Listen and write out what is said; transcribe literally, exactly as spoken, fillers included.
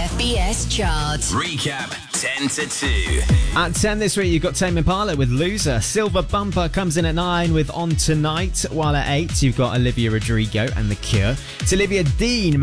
F B S chart. Recap ten to two. At ten this week, you've got Tame Impala with Loser. Silver Bumper comes in at nine with On Tonight. While at eight, you've got Olivia Rodrigo and The Cure. It's Olivia Dean.